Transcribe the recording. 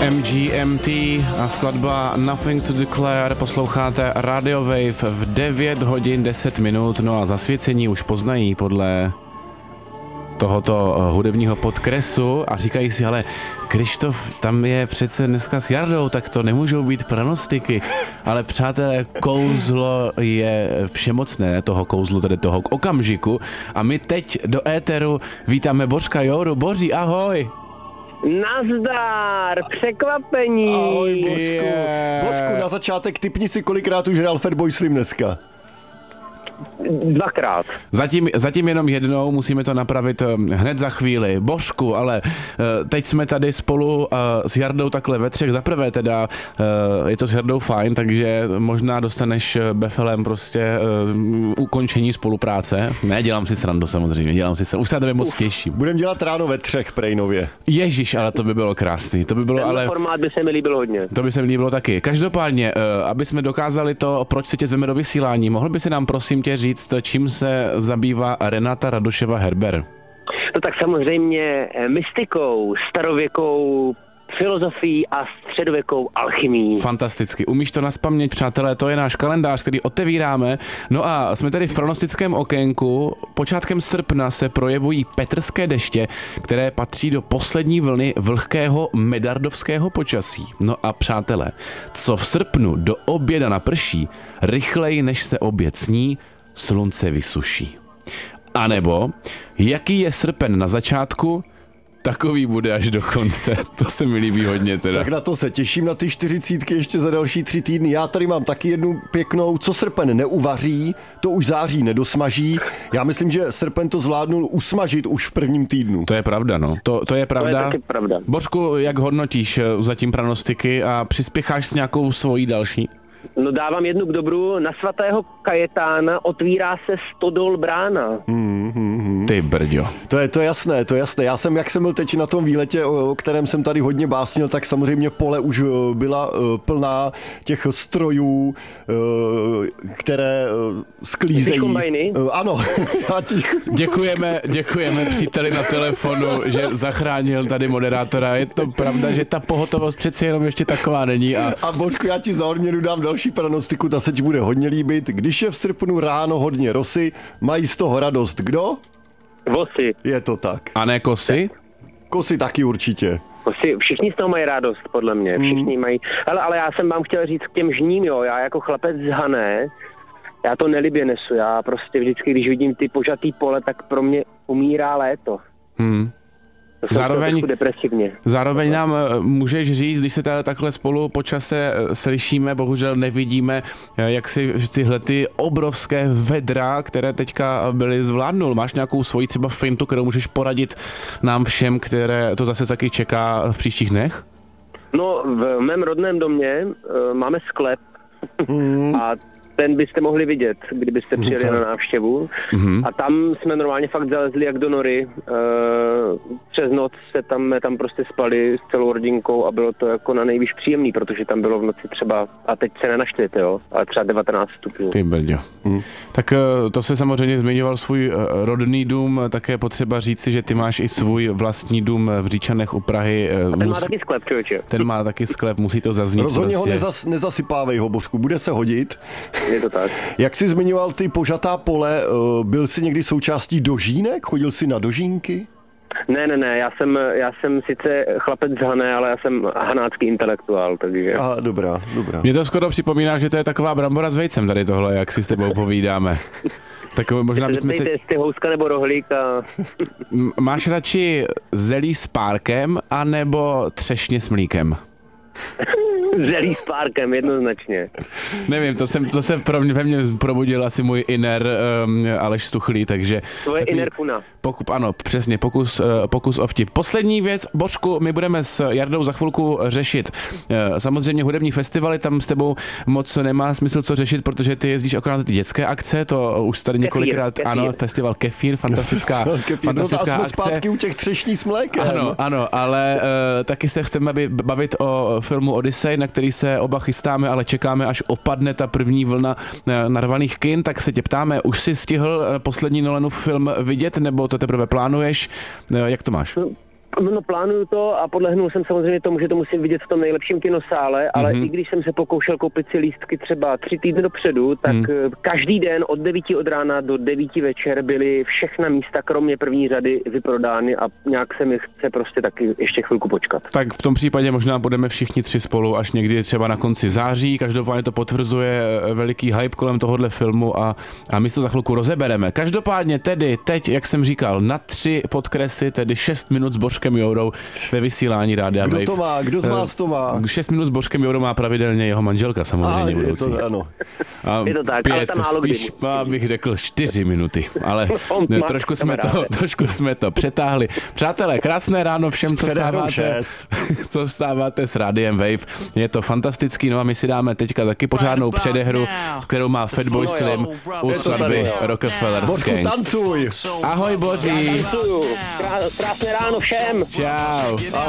MGMT a skladba Nothing to Declare. Posloucháte Radio Wave v 9 hodin 10 minut. No a zasvěcení už poznají podle tohoto hudebního podkresu a říkají si, ale Krištof tam je přece dneska s Jardou, tak to nemůžou být pranostiky. Ale přátelé, kouzlo je všemocné, toho kouzlu, tedy toho okamžiku. A my teď do éteru vítáme Bořka Jouru. Boří, ahoj! Nazdar, překvapení. Ahoj, Božku. Božku, na začátek tipni si, kolikrát už hrál Fatboy Slim dneska. 2krát. Zatím jenom jednou, musíme to napravit hned za chvíli. Božku, ale teď jsme tady spolu s Jardou takhle ve třech. Zaprvé teda je to s Jardou fajn, takže možná dostaneš befelem prostě ukončení spolupráce. Ne, dělám si srandu samozřejmě, už se na tebe moc těším. Budem dělat ráno ve třech prejnově. Ježiš, ale to by bylo krásný. To by bylo, ale formát by se mi líbil hodně. To by se mi líbilo taky. Každopádně, aby jsme dokázali to, proč se tě zveme do vysílání, mohl by si nám prosím tě říct, čím se zabývá Renata Radoševa-Herber? No tak samozřejmě mystikou, starověkou filozofií a středověkou alchymí. Fantasticky. Umíš to nazpaměť, přátelé, to je náš kalendář, který otevíráme. No a jsme tady v pronostickém okénku. Počátkem srpna se projevují petrské deště, které patří do poslední vlny vlhkého medardovského počasí. No a přátelé, co v srpnu do oběda naprší, rychleji než se oběd sní, slunce vysuší. A nebo, jaký je srpen na začátku, takový bude až do konce. To se mi líbí hodně teda. Tak na to se těším, na ty 40 ještě za další 3 týdny. Já tady mám taky jednu pěknou, co srpen neuvaří, to už září nedosmaží. Já myslím, že srpen to zvládnul usmažit už v prvním týdnu. To je pravda, no. To je pravda. To je taky pravda. Božku, jak hodnotíš zatím pranostiky a přispěcháš s nějakou svojí další? No dávám jednu k dobru. Na svatého Kajetána otvírá se Stodol brána. Ty brďo. To je jasné. Já jsem, jak jsem byl teď na tom výletě, o kterém jsem tady hodně básnil, tak samozřejmě pole už byla plná těch strojů, které sklízejí. Kombajny? Ano. Děkujeme příteli na telefonu, že zachránil tady moderátora. Je to pravda, že ta pohotovost přece jenom ještě taková není. A Božku, já ti za odměnu dám další pranostiku, ta se ti bude hodně líbit. Když je v srpnu ráno hodně rosy, mají z toho radost kdo? Vosy. Je to tak. A ne kosy? Kosy taky určitě. Vosy, všichni z toho mají radost, podle mě. Všichni mají. Ale já jsem vám chtěl říct k těm žním, jo. Já jako chlapec z Hané, já to nelibě nesu. Já prostě vždycky, když vidím ty požatý pole, tak pro mě umírá léto. Zároveň nám můžeš říct, když se tady takhle spolu po čase slyšíme, bohužel nevidíme, jak si tyhle ty obrovské vedra, které teďka byly, zvládnul. Máš nějakou svoji třeba fintu, kterou můžeš poradit nám všem, které to zase taky čeká v příštích dnech? No, v mém rodném domě máme sklep a ten byste mohli vidět, kdybyste přijeli na návštěvu. A tam jsme normálně fakt zalezli jak do nory. Přes noc jsme tam prostě spali s celou rodinkou a bylo to jako na nejvíc příjemný, protože tam bylo v noci třeba, a teď se nenaštvete, jo, ale třeba 19 stupňů. Ty brďo. Tak to se samozřejmě zmiňoval svůj rodný dům, také potřeba říci, že ty máš i svůj vlastní dům v Říčanech u Prahy. A ten má taky sklep, člověče. Ten má taky sklep, musí to zaznít. Rozhodně prostě. ho nezasypávej ho, Božku, bude se hodit. Je to tak. Jak jsi zmiňoval ty požatá pole, byl jsi někdy součástí dožínek? Chodil jsi na dožínky? Ne, já jsem sice chlapec z Hané, ale já jsem hanácký intelektuál, takže... Aha, dobrá. Mně to skoro připomíná, že to je taková brambora s vejcem tady tohle, jak si s tebou povídáme. Tak možná bychom se... Jestli houska nebo rohlík a... Máš radši zelí s párkem, anebo třešně s mlíkem? Zelí s párkem, jednoznačně. Nevím, to se ve mně probudil asi můj inner Aleš Stuchlý, takže... Tvoje inner puna. Ano, přesně, pokus o vtip. Poslední věc, Božku, my budeme s Jardou za chvilku řešit. Samozřejmě hudební festivaly, tam s tebou moc nemá smysl co řešit, protože ty jezdíš akorát ty dětské akce, to už tady několikrát, Kefír. Ano, festival Kefír, fantastická fantastická akce. Jsme zpátky u těch třešní s mlékem. Ano, ale taky se chceme bavit o filmu Odyssey, na který se oba chystáme, ale čekáme, až opadne ta první vlna narvaných kin, tak se tě ptáme, už jsi stihl poslední Nolanův film vidět, nebo to teprve plánuješ? Jak to máš? No, plánuju to a podlehnul jsem samozřejmě tomu, že to musím vidět v tom nejlepším kinosále, ale i když jsem se pokoušel koupit si lístky třeba 3 týdny dopředu, tak každý den od 9 od rána do 9 večer byly všechna místa, kromě první řady, vyprodány a nějak se mi chce prostě taky ještě chvilku počkat. Tak v tom případě možná budeme všichni 3 spolu až někdy třeba na konci září. Každopádně to potvrzuje veliký hype kolem tohohle filmu a my to za chvilku rozebereme. Každopádně tedy teď, jak jsem říkal, na 3 podkresy, tedy 6 minut s Božkem Jourou ve vysílání Rádia Wave. Kdo to má? Kdo z vás to má? 6 minut s Božkem Jourou má pravidelně jeho manželka samozřejmě budoucí. Ano. A je to tak, 5, ale tam málo kdy. spíš bych řekl 4 minuty, ale trošku jsme to přetáhli. Přátelé, krásné ráno všem, co vstáváte s Rádiem Wave. Je to fantastický, no a my si dáme teďka taky pořádnou předehru, kterou má Fatboy Slim u skladby Rockefeller Gang. Tancuj! Ahoj Boří! Krásné ráno všem! Čau!